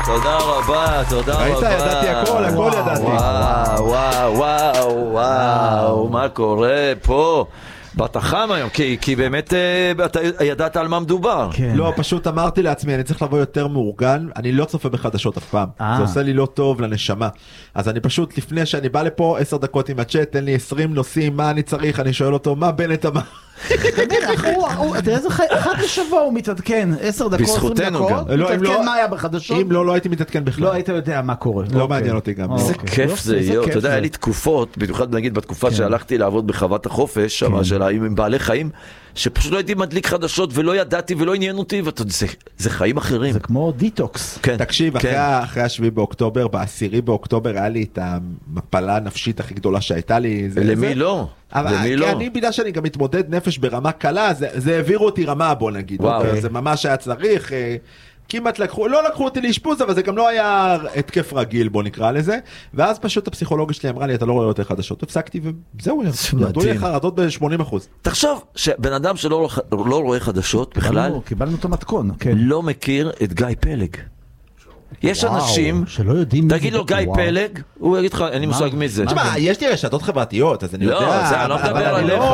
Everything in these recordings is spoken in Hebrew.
תודה רבה, תודה רבה. ראית? ידעתי הכל ידעתי. וואו, מה קורה פה? באת חם היום, כי באמת אתה ידעת על מה מדובר. לא, פשוט אמרתי לעצמי, אני צריך לבוא יותר מאורגן, אני לא צופה בחדשות אף פעם, זה עושה לי לא טוב לנשמה. אז אני פשוט, לפני שאני בא לפה, 10 דקות עם הצ'אט, תן לי 20 נושאים, מה אני צריך, אני שואל אותו, מה בנט אמר? תראה איזה אחד לשבוע הוא מתעדכן, 10 דקות, 20 דקות, מתעדכן מה היה בחדשות. אם לא הייתי מתעדכן בכלל. לא היית יודע מה קורה. לא מעניין אותי גם. איזה כיף זה, אתה יודע, היה לי תקופות, במיוחד נגיד בתקופה שהלכתי לעבוד בחוות החופש, שם שלה עם בעלי חיים, שפשוט לא הייתי מדליק חדשות ולא ידעתי ולא עניין אותי, זה חיים אחרים. זה כמו דיטוקס. תקשיב, אחרי 7 באוקטובר, ב10 באוקטובר היה לי את המפלה הנפשית הכי גדולה שהייתה לי. למי לא? כי אני בגלל שאני גם מתמודד נפש ברמה קלה, זה העבירו אותי רמה, בוא נגיד. זה ממש היה צריך, כמעט לא לקחו אותי לאשפוז, אבל זה גם לא היה התקף רגיל, בוא נקרא לזה. ואז פשוט הפסיכולוגית שלי אמרה לי, אתה לא רואה יותר חדשות. הפסקתי וזהו, ירדו לי חרדות ב-80%. תחשוב שבן אדם שלא רואה חדשות בכלל, קיבלנו את המתכון, לא מכיר את גיא פלג. יש אנשים, תגיד לו גיא פלג, הוא יגיד לך, אין לי מושג מי זה. תשמע, יש לי רשתות חברתיות, אז אני יודע. לא, זה אני לא מדבר עליך.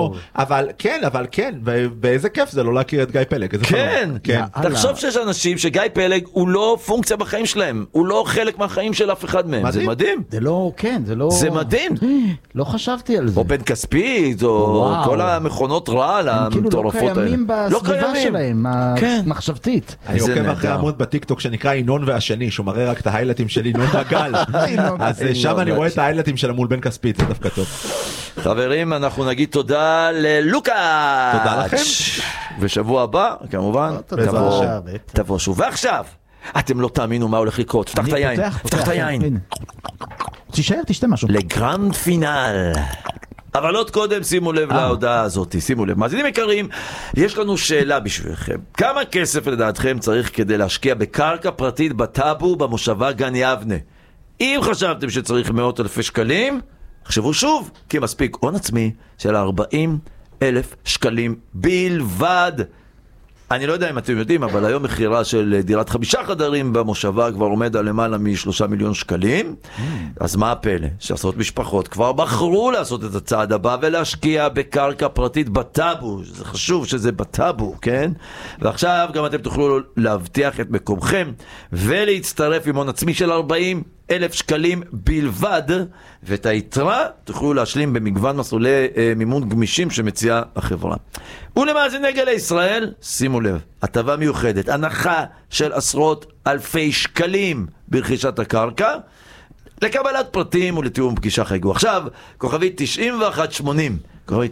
אבל כן, באיזה כיף זה לא להכיר את גיא פלג. כן, תחשוב שיש אנשים שגיא פלג הוא לא פונקציה בחיים שלהם, הוא לא חלק מהחיים של אף אחד מהם. זה מדהים. זה לא, כן, זה לא... זה מדהים. לא חשבתי על זה. או בן כספית, או כל המכונות רעל המטורפות האלה. הם כאילו לא קיימים בסביבה שלהם, המחשבתית. אני עוקב אחרי עמוד בטיקטוק שנקרא ינון והשני, שהוא מראה רק את ההיילטים של ינון וגל. אז שם אני רואה את ההיילטים של מול בן כספית, זה דווקא טוב. חברים, אנחנו נגיד תודה ללוקאץ'. תודה לכם. ושבוע הבא, כמובן, תבוא שוב. ועכשיו, אתם לא תאמינו מה הולך לקרות. פתח את היין. פתח את היין. תישאר, תשתה משהו. לגרנד פינל. אבל עוד קודם שימו לב להודעה הזאת, שימו לב. מאזינים יקרים, יש לנו שאלה בשבילכם. כמה כסף לדעתכם צריך כדי להשקיע בקרקע פרטית בטאבו במושבה גן יבנה? אם חשבתם שצריך 100,000 שקלים, חשבו שוב, כי מספיק הון עצמי של 40,000 שקלים בלבד. אני לא יודע אם אתם יודעים, אבל היום מחירה של דירת 5 חדרים במושבה כבר עומד על למעלה מ3 מיליון שקלים. אז מה הפלא? שעשרות משפחות כבר בחרו לעשות את הצעד הבא ולהשקיע בקרקע פרטית בטאבו. זה חשוב שזה בטאבו, כן? ועכשיו גם אתם תוכלו להבטיח את מקומכם ולהצטרף עם הון עצמי של 40,000 שקלים בלבד, ואת היתרה תוכלו להשלים במגוון מסלולי מימון גמישים שמציעה החברה. ולמאזיני גלי ישראל, שימו לב, הטבה מיוחדת, הנחה של עשרות אלפי שקלים ברכישת הקרקע, לקבלת פרטים ולתיאום פגישה חייגו. עכשיו, כוכבי 9180, כוכבי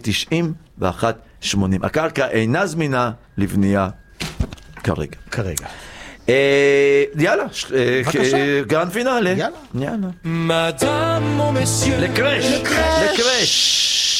9180. הקרקע אינה זמינה לבנייה כרגע. יאללה, גרנד פינאלה. יאללה. לקרש.